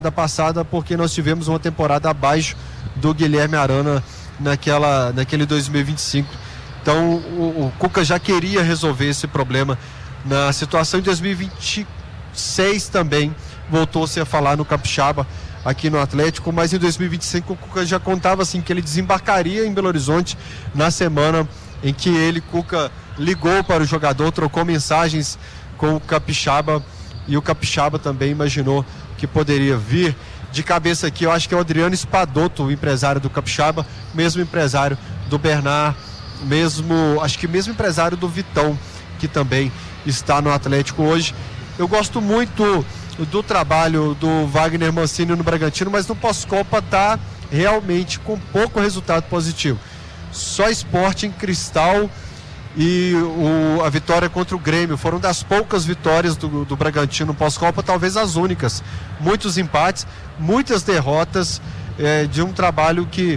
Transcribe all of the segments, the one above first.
passada, porque nós tivemos uma temporada abaixo do Guilherme Arana naquele 2025. Então o Cuca já queria resolver esse problema. Na situação em 2026 também voltou-se a falar no Capixaba aqui no Atlético, mas em 2025 o Cuca já contava assim que ele desembarcaria em Belo Horizonte na semana em que ele, Cuca, ligou para o jogador, trocou mensagens com o Capixaba, e o Capixaba também imaginou que poderia vir. De cabeça aqui, eu acho que é o Adriano Espadoto, o empresário do Capixaba, mesmo empresário do Bernard, acho que mesmo empresário do Vitão, que também está no Atlético hoje. Eu gosto muito do trabalho do Wagner Mancini no Bragantino, mas no pós-Copa está realmente com pouco resultado positivo. Só Sporting, Cristal e a vitória contra o Grêmio foram das poucas vitórias do Bragantino pós-Copa, talvez as únicas. Muitos empates, muitas derrotas, de um trabalho que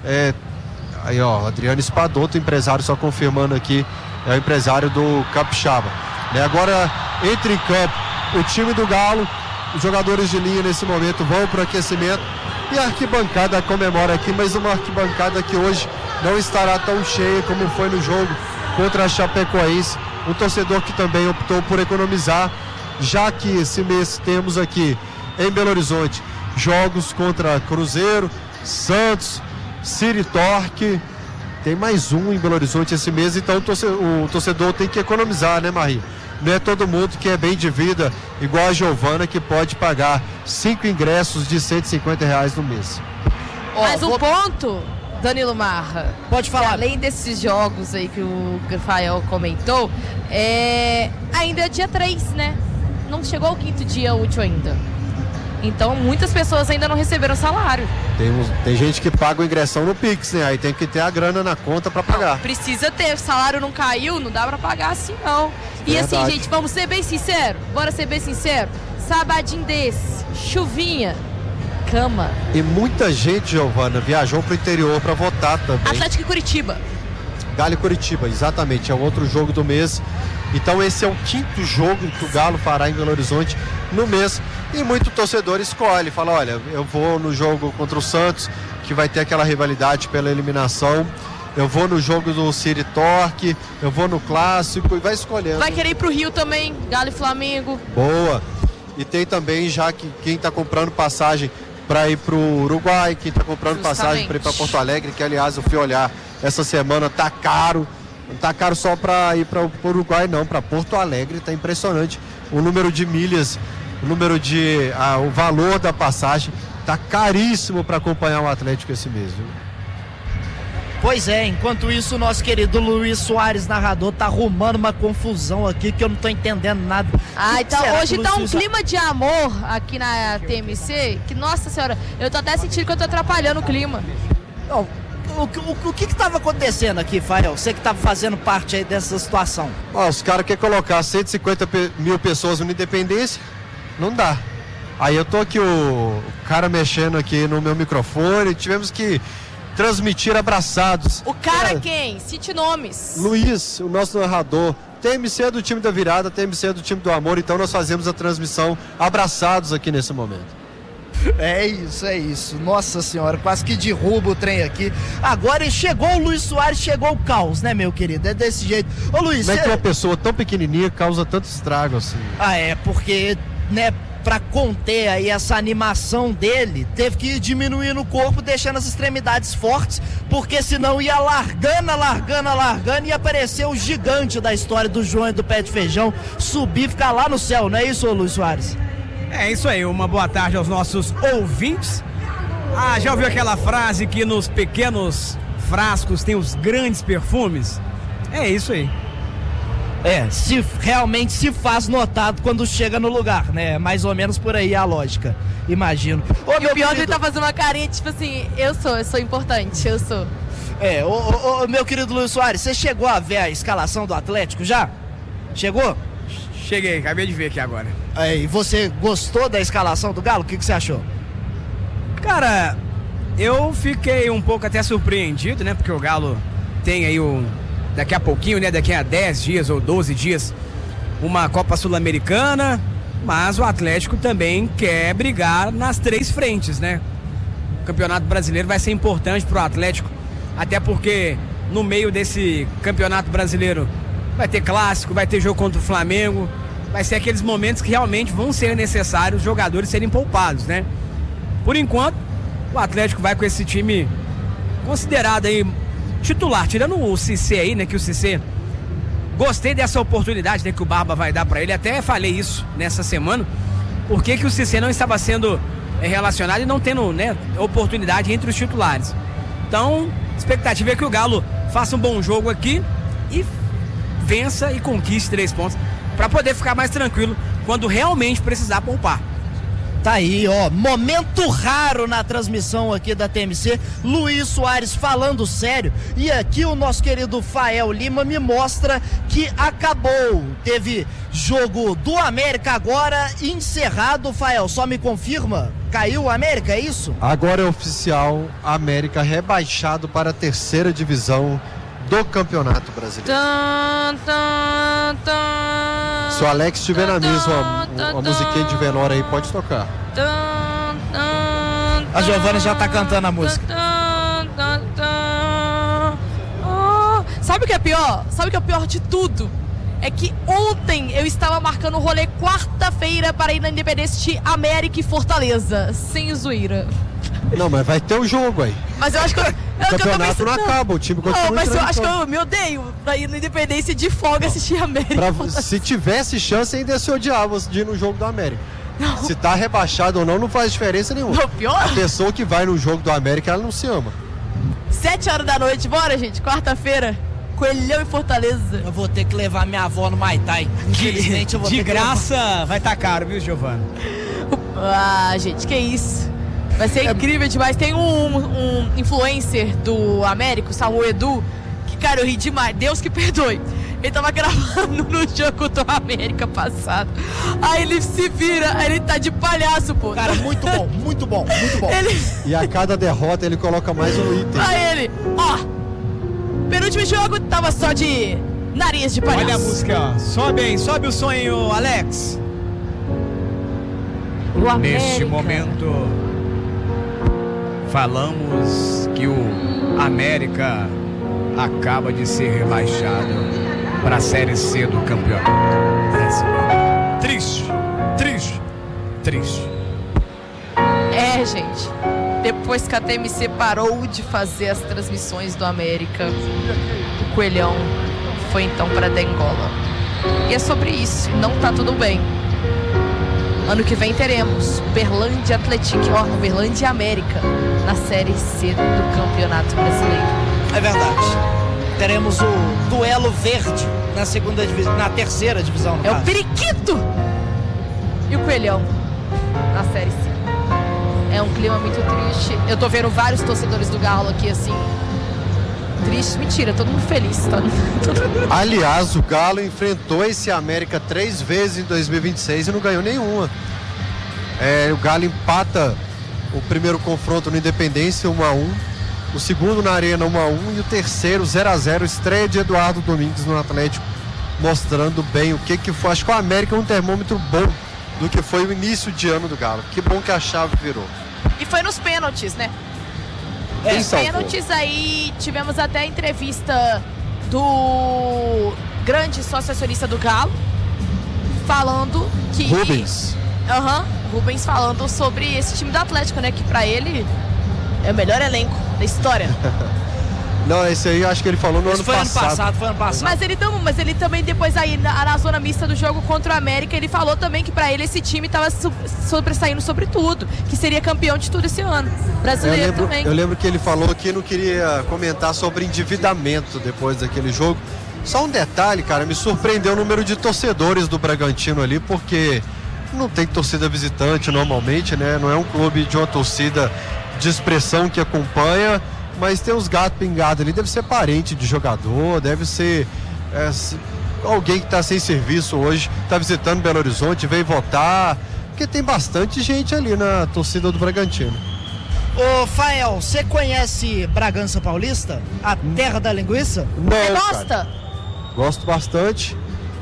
aí ó, Adriano Espadoto, empresário, só confirmando aqui, é o empresário do Capixaba, né? Agora entra em campo o time do Galo, os jogadores de linha nesse momento vão para o aquecimento e a arquibancada comemora aqui, mas uma arquibancada que hoje não estará tão cheia como foi no jogo contra a Chapecoense. Um torcedor que também optou por economizar, já que esse mês temos aqui em Belo Horizonte jogos contra Cruzeiro, Santos, City Torque, tem mais um em Belo Horizonte esse mês, então o torcedor tem que economizar, né, Maria? Não é todo mundo que é bem de vida, igual a Giovana, que pode pagar 5 ingressos de R$150 no mês. Mas o ponto, Danilo Marra, pode falar. Além desses jogos aí que o Rafael comentou, ainda é dia 3, né? Não chegou ao 5º dia útil ainda. Então muitas pessoas ainda não receberam salário. Tem gente que paga o ingressão no Pix, né? Aí tem que ter a grana na conta para pagar. Precisa ter, o salário não caiu, não dá para pagar assim não. E Verdade. assim, gente, vamos ser bem sinceros? Bora ser bem sincero? Sabadinho desse, chuvinha, cama. E muita gente, Giovana, viajou pro interior para votar também. Atlético e Curitiba. Galo e Curitiba, exatamente, é o outro jogo do mês. Então esse é o 5º jogo que o Galo fará em Belo Horizonte no mês. E muito torcedor escolhe, fala, olha, eu vou no jogo contra o Santos, que vai ter aquela rivalidade pela eliminação. Eu vou no jogo do City Torque, eu vou no Clássico, e vai escolhendo. Vai querer ir pro Rio também, Galo e Flamengo. Boa. E tem também já que quem está comprando passagem para ir pro Uruguai, quem está comprando passagem para ir para Porto Alegre, que aliás eu fui olhar essa semana, tá caro. Não tá caro só para ir para o Uruguai, não, para Porto Alegre tá impressionante. O número de milhas, o valor da passagem tá caríssimo para acompanhar o Atlético esse mês, viu? Pois é, enquanto isso o nosso querido Luiz Soares, narrador, tá arrumando uma confusão aqui que eu não tô entendendo nada. Então hoje tá um clima de amor aqui na TMC, que nossa senhora, eu tô até sentindo que eu tô atrapalhando o clima. Não, o que estava acontecendo aqui, Fael? Você que estava fazendo parte aí dessa situação. Os caras querem colocar 150 mil pessoas no Independência, não dá. Aí eu tô aqui, o cara mexendo aqui no meu microfone, tivemos que transmitir abraçados. O cara quem? Cite nomes. Luiz, o nosso narrador. TMC é do time da virada, TMC é do time do amor, então nós fazemos a transmissão abraçados aqui nesse momento. É isso. Nossa senhora, quase que derruba o trem aqui. Agora chegou o Luiz Soares, chegou o caos, né, meu querido? É desse jeito. Ô, Luiz... Como é que uma pessoa tão pequenininha causa tanto estrago assim? Porque, né, pra conter aí essa animação dele, teve que ir diminuindo o corpo, deixando as extremidades fortes, porque senão ia largando, e aparecer o gigante da história do João e do Pé de Feijão, subir e ficar lá no céu, não é isso, ô Luiz Soares? É isso aí, uma boa tarde aos nossos ouvintes. Já ouviu aquela frase que nos pequenos frascos tem os grandes perfumes? É isso aí. Realmente se faz notado quando chega no lugar, né? Mais ou menos por aí a lógica, imagino. E o pior, ele tá fazendo uma carinha, tipo assim, eu sou importante, eu sou. Meu querido Luiz Soares, você chegou a ver a escalação do Atlético já? Chegou? Cheguei, acabei de ver aqui agora. E você gostou da escalação do Galo? O que você achou? Cara, eu fiquei um pouco até surpreendido, né? Porque o Galo tem aí daqui a pouquinho, né? Daqui a 10 dias ou 12 dias, uma Copa Sul-Americana. mas o Atlético também quer brigar nas 3 frentes, né? O Campeonato Brasileiro vai ser importante para o Atlético, até porque no meio desse Campeonato Brasileiro vai ter clássico, vai ter jogo contra o Flamengo, vai ser aqueles momentos que realmente vão ser necessários os jogadores serem poupados, né? Por enquanto, o Atlético vai com esse time considerado aí titular, tirando o Cissé aí, né? Que o Cissé, gostei dessa oportunidade, né, que o Barba vai dar pra ele, até falei isso nessa semana, porque que o Cissé não estava sendo relacionado e não tendo, né, oportunidade entre os titulares. Então, a expectativa é que o Galo faça um bom jogo aqui e vença e conquiste 3 pontos, pra poder ficar mais tranquilo quando realmente precisar poupar. Tá aí, ó, momento raro na transmissão aqui da TMC, Luiz Soares falando sério, e aqui o nosso querido Fael Lima me mostra que acabou, teve jogo do América agora encerrado. Fael, só me confirma, caiu o América, é isso? Agora é oficial, América rebaixado para a 3ª divisão do Campeonato Brasileiro. Se o Alex estiver na mesa, a musiquinha de Venora aí pode tocar. A Giovana já tá cantando a música. Sabe o que é pior? Sabe o que é o pior de tudo? É que ontem eu estava marcando o rolê quarta-feira para ir na Independência de América e Fortaleza, sem zoeira. Não, mas vai ter o jogo aí. Mas eu acho que o campeonato não acaba, o time continua. Não, mas eu acho que eu me odeio pra ir na Independência de folga assistir a América. Se tivesse chance, ainda se odiava de ir no jogo do América. Não. Se tá rebaixado ou não faz diferença nenhuma. Não, pior. A pessoa que vai no jogo do América, ela não se ama. 7h da noite, bora, gente, quarta-feira. Coelhão e Fortaleza. Eu vou ter que levar minha avó no Muay Thai. Infelizmente eu vou ter que graça levar. vai estar caro, viu, Giovana? Ah, gente, que isso. Vai ser incrível demais. Tem um influencer do América, o Samuel Edu, que, cara, eu ri demais. Deus que perdoe. Ele tava gravando no jogo do América passado. Aí ele se vira, aí ele tá de palhaço, pô. Cara, muito bom, muito bom, muito bom. E a cada derrota ele coloca mais um item. Aí ele, ó, penúltimo jogo tava só de nariz de palhaço. Olha a música, ó. Sobe aí, sobe o sonho, Alex. O América. Neste momento, falamos que o América acaba de ser rebaixado para a Série C do Campeonato Brasileiro. Triste, triste, triste. É, gente, depois que a TMC parou de fazer as transmissões do América, o Coelhão foi então para Dengola. E é sobre isso, não tá tudo bem. Ano que vem teremos Uberlândia Atlético, Uberlândia América na Série C do Campeonato Brasileiro. É verdade. Teremos o duelo verde na 3ª divisão. É o Periquito e o Coelhão na Série C. É um clima muito triste. Eu tô vendo vários torcedores do Galo aqui assim, tristes. Mentira, todo mundo feliz, tá? Aliás, o Galo enfrentou esse América 3 vezes em 2026 e não ganhou nenhuma. O Galo empata o primeiro confronto no Independência 1-1, o segundo na Arena 1-1 e o terceiro 0-0, estreia de Eduardo Domingues no Atlético, mostrando bem o que foi. Acho que o América é um termômetro bom do que foi o início de ano do Galo. Que bom que a chave virou. E foi nos pênaltis, né? Nos pênaltis aí tivemos até a entrevista do grande sócio acionista do Galo, falando que... Rubens. Rubens falando sobre esse time do Atlético, né? Que pra ele é o melhor elenco da história. Não, esse aí acho que ele falou no ano passado. Foi ano passado. Mas ele também depois aí na zona mista do jogo contra o América, ele falou também que pra ele esse time tava sobressaindo sobre tudo, que seria campeão de tudo esse ano. Brasileiro também. Eu lembro que ele falou que não queria comentar sobre endividamento depois daquele jogo. Só um detalhe, cara, me surpreendeu o número de torcedores do Bragantino ali, porque não tem torcida visitante normalmente, né? Não é um clube de uma torcida de expressão que acompanha, mas tem uns gatos pingados ali, deve ser parente de jogador, deve ser alguém que está sem serviço hoje, está visitando Belo Horizonte, veio votar, porque tem bastante gente ali na torcida do Bragantino. Ô, Fael, você conhece Bragança Paulista? A terra da linguiça? Não, Você gosta? Cara, gosto bastante.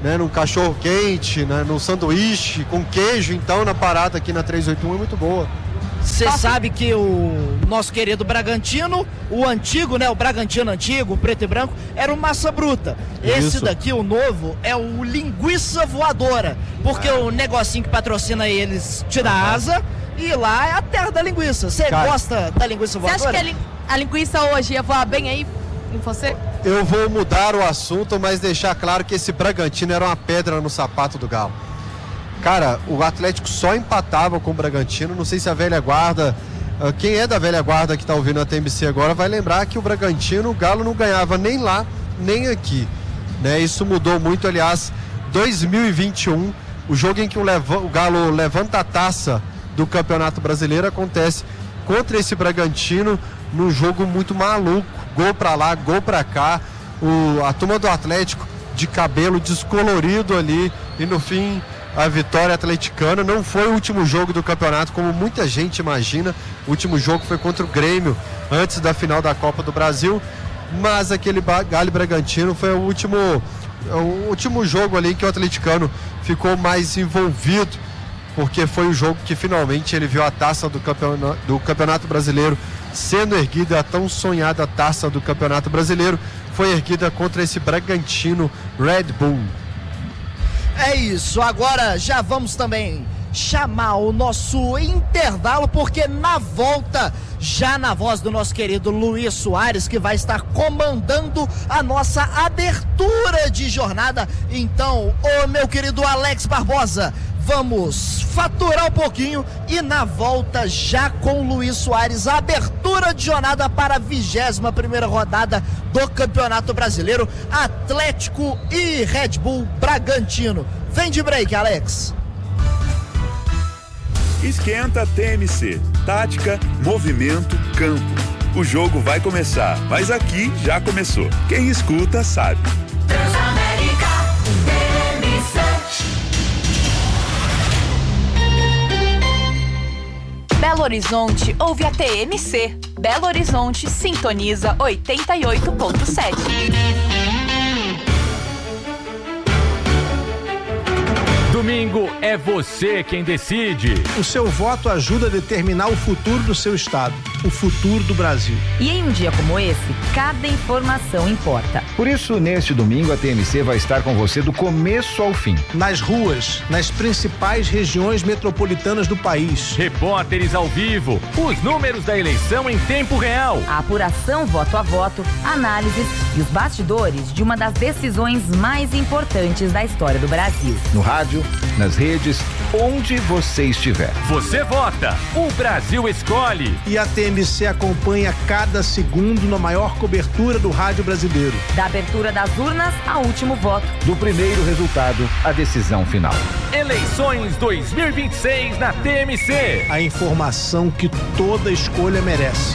né, num cachorro quente, né, num sanduíche com queijo, então na parada aqui na 381 é muito boa. Você sabe que o nosso querido Bragantino, o antigo, né, o Bragantino antigo, o preto e branco, era o Massa Bruta. Esse Isso. daqui, o novo, é o Linguiça Voadora, porque o negocinho que patrocina eles tira a asa e lá é a terra da linguiça. Você gosta da linguiça Você voadora? acha que a linguiça hoje ia voar bem aí em você? Eu vou mudar o assunto, mas deixar claro que esse Bragantino era uma pedra no sapato do Galo. Cara, o Atlético só empatava com o Bragantino. Não sei se a velha guarda, quem é da velha guarda que tá ouvindo a TMC agora vai lembrar que o Bragantino, o Galo não ganhava nem lá, nem aqui, né? Isso mudou muito, aliás, 2021, o jogo em que o Galo levanta a taça do Campeonato Brasileiro acontece contra esse Bragantino, num jogo muito maluco, gol pra lá, gol pra cá, a turma do Atlético de cabelo descolorido ali, e no fim a vitória atleticana. Não foi o último jogo do campeonato, como muita gente imagina. O último jogo foi contra o Grêmio, antes da final da Copa do Brasil, mas aquele Galo e Bragantino foi o último jogo ali que o atleticano ficou mais envolvido, porque foi o jogo que finalmente ele viu a taça do Campeonato Brasileiro sendo erguida, a tão sonhada taça do Campeonato Brasileiro foi erguida contra esse Bragantino Red Bull. É isso, agora já vamos também chamar o nosso intervalo, porque na volta, já na voz do nosso querido Luiz Soares, que vai estar comandando a nossa abertura de jornada. Então, ô meu querido Alex Barbosa, vamos faturar um pouquinho e na volta já com o Luiz Soares, a abertura de jornada para a 21ª rodada do Campeonato Brasileiro, Atlético e Red Bull Bragantino. Vem de break, Alex. Esquenta TMC, tática, movimento, campo. O jogo vai começar, mas aqui já começou. Quem escuta sabe. Transamérica, TMC. Belo Horizonte ouve a TMC. Belo Horizonte sintoniza 88.7. Domingo é você quem decide. O seu voto ajuda a determinar o futuro do seu estado, o futuro do Brasil. E em um dia como esse, cada informação importa. Por isso, neste domingo, a TMC vai estar com você do começo ao fim. Nas ruas, nas principais regiões metropolitanas do país. Repórteres ao vivo, os números da eleição em tempo real. A apuração voto a voto, análises e os bastidores de uma das decisões mais importantes da história do Brasil. No rádio, nas redes, onde você estiver. Você vota, o Brasil escolhe. E a TMC acompanha cada segundo na maior cobertura do rádio brasileiro. Da abertura das urnas ao último voto. Do primeiro resultado à decisão final. Eleições 2026 na TMC. A informação que toda escolha merece.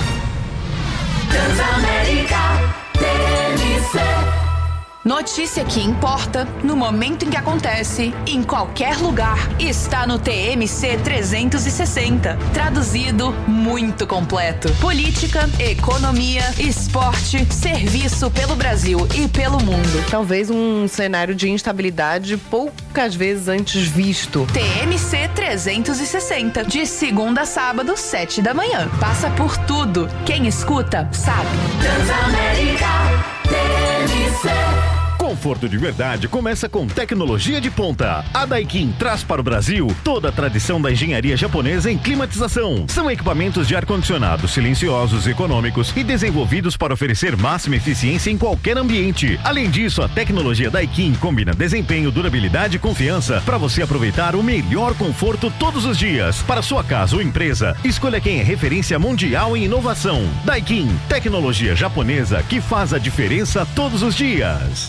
Transamérica, TMC. Notícia que importa, no momento em que acontece, em qualquer lugar, está no TMC 360. Traduzido, muito completo. Política, economia, esporte, serviço pelo Brasil e pelo mundo. Talvez um cenário de instabilidade poucas vezes antes visto. TMC 360, de segunda a sábado, 7 da manhã. Passa por tudo. Quem escuta, sabe. Transamérica, TMC. Conforto de verdade começa com tecnologia de ponta. A Daikin traz para o Brasil toda a tradição da engenharia japonesa em climatização. São equipamentos de ar-condicionado silenciosos, econômicos e desenvolvidos para oferecer máxima eficiência em qualquer ambiente. Além disso, a tecnologia Daikin combina desempenho, durabilidade e confiança para você aproveitar o melhor conforto todos os dias. Para sua casa ou empresa, escolha quem é referência mundial em inovação. Daikin, tecnologia japonesa que faz a diferença todos os dias.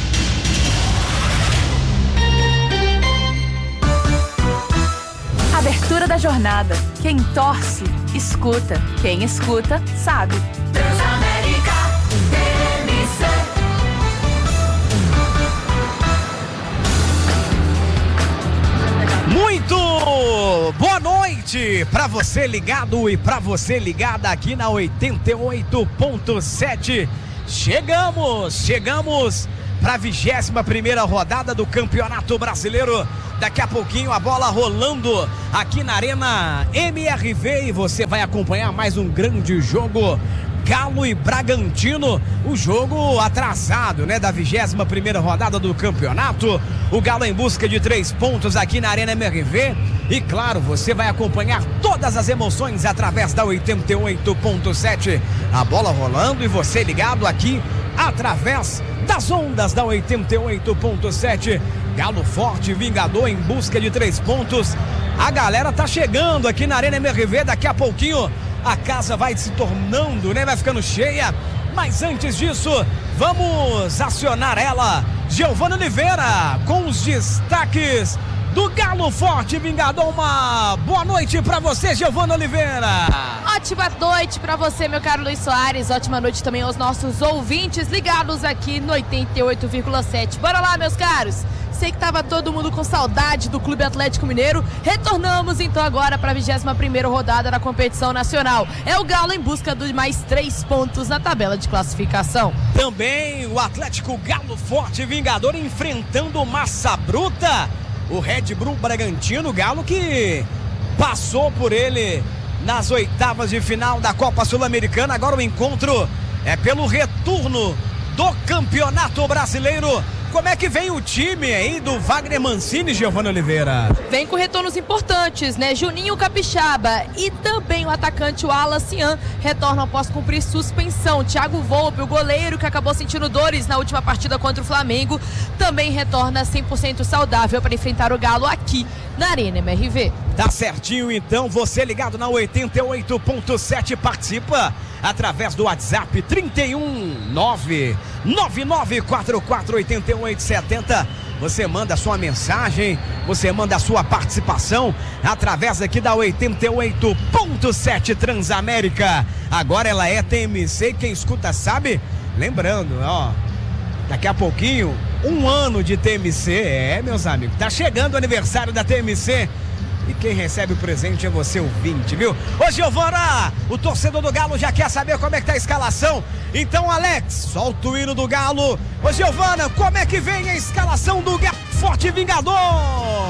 Abertura da jornada. Quem torce, escuta. Quem escuta, sabe. Transamérica, TMC. Muito boa noite para você ligado e para você ligada aqui na 88.7. Chegamos para a 21ª rodada do Campeonato Brasileiro. Daqui a pouquinho a bola rolando aqui na Arena MRV e você vai acompanhar mais um grande jogo. Galo e Bragantino, o jogo atrasado, né, da 21ª rodada do campeonato. O Galo em busca de 3 pontos aqui na Arena MRV. E claro, você vai acompanhar todas as emoções através da 88.7. A bola rolando e você ligado aqui através das ondas da 88.7. Galo forte, vingador em busca de 3 pontos. A galera tá chegando aqui na Arena MRV. Daqui a pouquinho a casa vai se tornando, né? Vai ficando cheia. Mas antes disso, vamos acionar ela, Giovana Oliveira, com os destaques do Galo Forte Vingador. Uma boa noite pra você, Giovana Oliveira. Ótima noite pra você, meu caro Luiz Soares. Ótima noite também aos nossos ouvintes ligados aqui no 88,7. Bora lá, meus caros. Sei que tava todo mundo com saudade do Clube Atlético Mineiro. Retornamos então agora para a 21ª rodada da competição nacional. É o Galo em busca de mais 3 pontos na tabela de classificação. Também o Atlético Galo Forte Vingador enfrentando Massa Bruta. O Red Bull Bragantino, Galo que passou por ele nas oitavas de final da Copa Sul-Americana. Agora o encontro é pelo retorno do Campeonato Brasileiro. Como é que vem o time aí do Wagner Mancini, Giovana Oliveira? Vem com retornos importantes, né? Juninho Capixaba e também o atacante o Alan Cian retornam após cumprir suspensão. Thiago Volpe, o goleiro que acabou sentindo dores na última partida contra o Flamengo, também retorna 100% saudável para enfrentar o Galo aqui na Arena MRV. Tá certinho então, você ligado na 88.7 participa através do WhatsApp 31999448870. Você manda a sua mensagem, você manda a sua participação através aqui da 88.7 Transamérica. Agora ela é TMC, quem escuta sabe. Lembrando, ó, daqui a pouquinho, 1 ano de TMC, meus amigos, tá chegando o aniversário da TMC. E quem recebe o presente é você, ouvinte, viu? Ô, Giovana, o torcedor do Galo já quer saber como é que tá a escalação. Então, Alex, solta o hino do Galo. Ô, Giovana, como é que vem a escalação do Galo Forte Vingador?